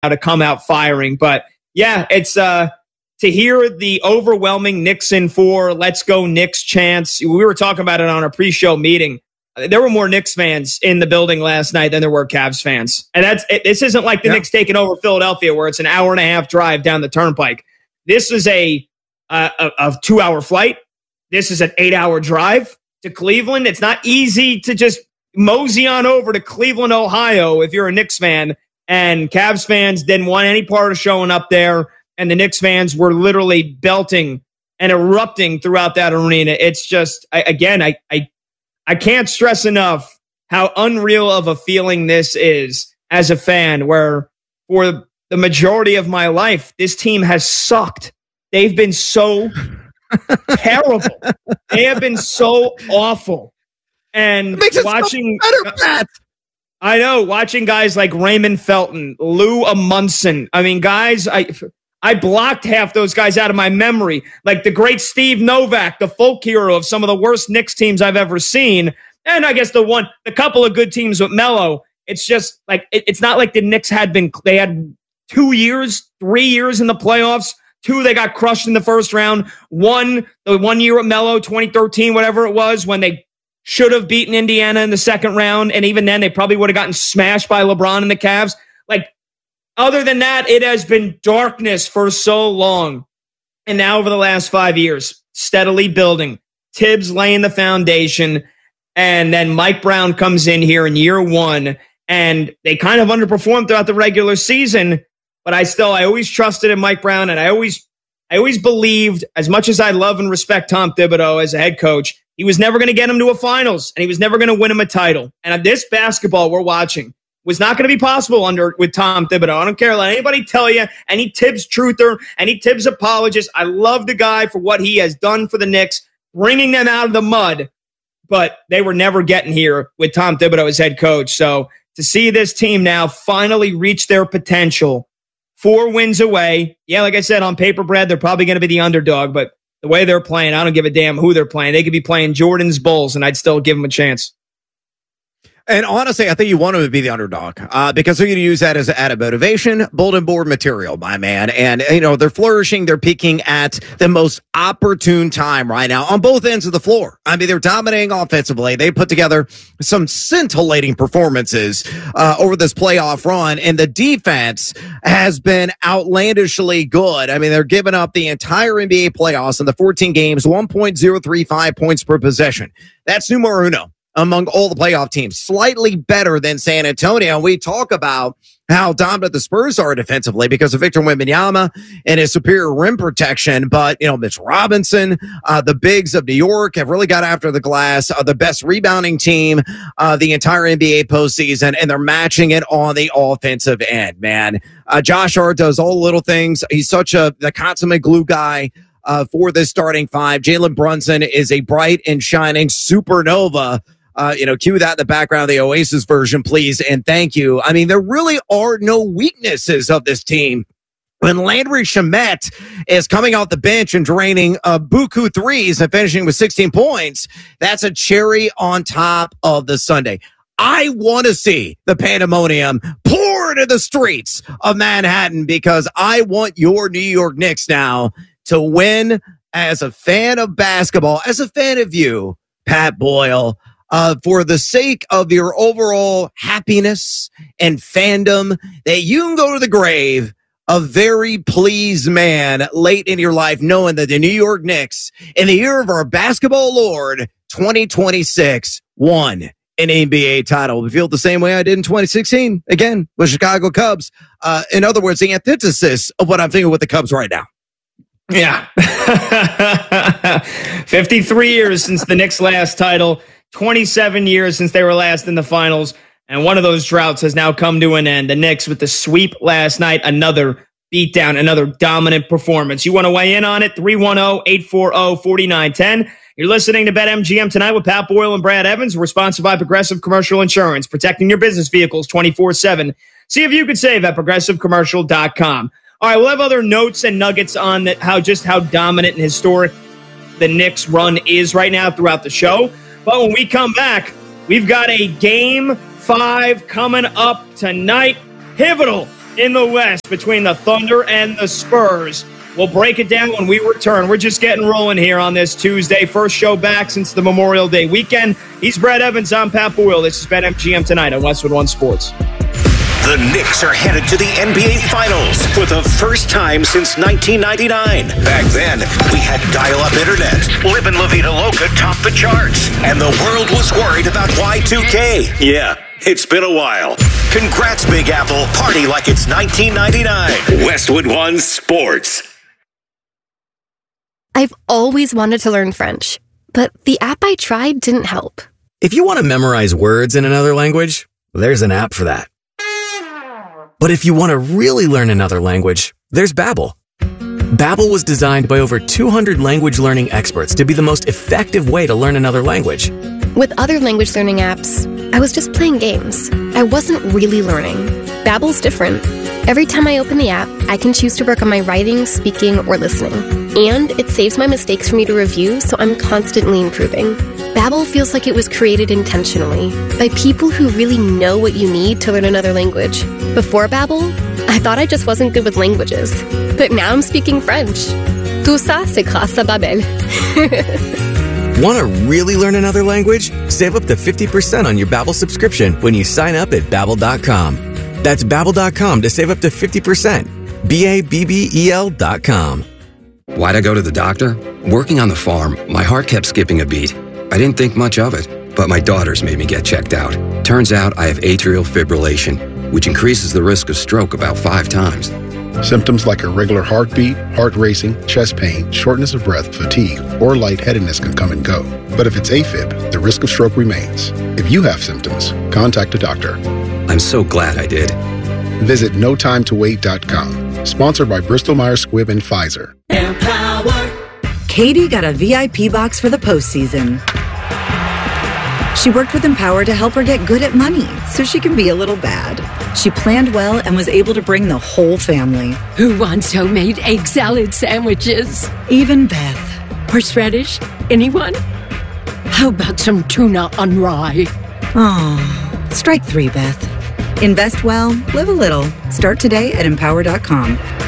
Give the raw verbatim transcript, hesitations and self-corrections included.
to come out firing. But yeah, it's uh, to hear the overwhelming Nixon for let's go Knicks chants. We were talking about it on our pre-show meeting. There were more Knicks fans in the building last night than there were Cavs fans. And that's it, this isn't like the yeah. Knicks taking over Philadelphia where it's an hour and a half drive down the turnpike. This is a, a, a, a two-hour flight. This is an eight-hour drive to Cleveland. It's not easy to just mosey on over to Cleveland, Ohio if you're a Knicks fan. And Cavs fans didn't want any part of showing up there. And the Knicks fans were literally belting and erupting throughout that arena. It's just, I, again, I, I I can't stress enough how unreal of a feeling this is as a fan, where for the majority of my life, this team has sucked. They've been so terrible. They have been so awful. And watching, better, Pat. I know, watching guys like Raymond Felton, Lou Amundsen. I mean, guys, I I blocked half those guys out of my memory. Like the great Steve Novak, the folk hero of some of the worst Knicks teams I've ever seen. And I guess the one, the couple of good teams with Melo. It's just like, it, it's not like the Knicks had been, they had two years, three years in the playoffs. Two, they got crushed in the first round. One, the one year at Melo, twenty thirteen, whatever it was, when they should have beaten Indiana in the second round. And even then, they probably would have gotten smashed by LeBron and the Cavs. Like, other than that, it has been darkness for so long. And now over the last five years, steadily building. Tibbs laying the foundation. And then Mike Brown comes in here in year one. And they kind of underperformed throughout the regular season. But I still, I always trusted in Mike Brown. And I always, I always believed, as much as I love and respect Tom Thibodeau as a head coach, he was never going to get him to a finals. And he was never going to win him a title. And this basketball we're watching was not going to be possible under with Tom Thibodeau. I don't care. Let anybody tell you, any Tibbs truther, any Tibbs apologist. I love the guy for what he has done for the Knicks, bringing them out of the mud. But they were never getting here with Tom Thibodeau as head coach. So to see this team now finally reach their potential, four wins away. Yeah, like I said, on paper, Brad, they're probably going to be the underdog. But the way they're playing, I don't give a damn who they're playing. They could be playing Jordan's Bulls, and I'd still give them a chance. And honestly, I think you want them to be the underdog uh, because they're going to use that as added motivation, bulletin board material, my man. And, you know, they're flourishing. They're peaking at the most opportune time right now on both ends of the floor. I mean, they're dominating offensively. They put together some scintillating performances uh, over this playoff run. And the defense has been outlandishly good. I mean, they're giving up the entire N B A playoffs in the fourteen games, one point oh three five points per possession. That's numero uno among all the playoff teams, slightly better than San Antonio. We talk about how dominant the Spurs are defensively because of Victor Wembanyama and his superior rim protection. But, you know, Mitch Robinson, uh, the bigs of New York have really got after the glass, uh, the best rebounding team, uh, the entire N B A postseason, and they're matching it on the offensive end, man. Uh, Josh Hart does all the little things. He's such a, the consummate glue guy uh, for this starting five. Jalen Brunson is a bright and shining supernova. Uh, you know, cue that in the background of the Oasis version, please, and thank you. I mean, there really are no weaknesses of this team. When Landry Shamet is coming off the bench and draining uh, buku threes and finishing with sixteen points, that's a cherry on top of the sundae. I want to see the pandemonium pour into the streets of Manhattan because I want your New York Knicks now to win. As a fan of basketball, as a fan of you, Pat Boyle, Uh, for the sake of your overall happiness and fandom, that you can go to the grave a very pleased man late in your life, knowing that the New York Knicks, in the year of our basketball lord, twenty twenty-six, won an N B A title. We feel the same way I did in twenty sixteen, again, with Chicago Cubs. Uh, in other words, the antithesis of what I'm thinking with the Cubs right now. Yeah. fifty-three years since the Knicks' last title. twenty-seven years since they were last in the finals, and one of those droughts has now come to an end. The Knicks with the sweep last night, another beatdown, another dominant performance. You want to weigh in on it? three one zero, eight four zero, four nine one zero. You're listening to BetMGM tonight with Pat Boyle and Brad Evans. We're sponsored by Progressive Commercial Insurance, protecting your business vehicles twenty-four seven. See if you could save at progressive commercial dot com. All right, we'll have other notes and nuggets on that, how just how dominant and historic the Knicks run is right now throughout the show. But when we come back, we've got a game five coming up tonight. Pivotal in the West between the Thunder and the Spurs. We'll break it down when we return. We're just getting rolling here on this Tuesday. First show back since the Memorial Day weekend. He's Brad Evans. I'm Pat Boyle. This is BetMGM Tonight on Westwood One Sports. The Knicks are headed to the N B A Finals for the first time since nineteen ninety-nine. Back then, we had dial-up internet. Livin' La Vida Loca topped the charts. And the world was worried about Y two K. Yeah, it's been a while. Congrats, Big Apple. Party like it's nineteen ninety-nine. Westwood One Sports. I've always wanted to learn French, but the app I tried didn't help. If you want to memorize words in another language, there's an app for that. But if you want to really learn another language, there's Babbel. Babbel was designed by over two hundred language learning experts to be the most effective way to learn another language. With other language learning apps, I was just playing games. I wasn't really learning. Babbel's different. Every time I open the app, I can choose to work on my writing, speaking, or listening. And it saves my mistakes for me to review, so I'm constantly improving. Babbel feels like it was created intentionally by people who really know what you need to learn another language. Before Babbel, I thought I just wasn't good with languages. But now I'm speaking French. Tout ça, c'est grâce à Babbel. Want to really learn another language? Save up to fifty percent on your Babbel subscription when you sign up at Babbel dot com. That's Babbel dot com to save up to fifty percent. B A B B E L dot com. Why'd I go to the doctor? Working on the farm, my heart kept skipping a beat. I didn't think much of it, but my daughters made me get checked out. Turns out I have atrial fibrillation, which increases the risk of stroke about five times. Symptoms like irregular heartbeat, heart racing, chest pain, shortness of breath, fatigue, or lightheadedness can come and go. But if it's AFib, the risk of stroke remains. If you have symptoms, contact a doctor. I'm so glad I did. Visit no time to wait dot com. Sponsored by Bristol Myers Squibb and Pfizer. Empower. Katie got a V I P box for the postseason. She worked with Empower to help her get good at money so she can be a little bad. She planned well and was able to bring the whole family. Who wants homemade egg salad sandwiches? Even Beth. Horseradish? Anyone? How about some tuna on rye? Oh, strike three, Beth. Invest well, live a little. Start today at empower dot com.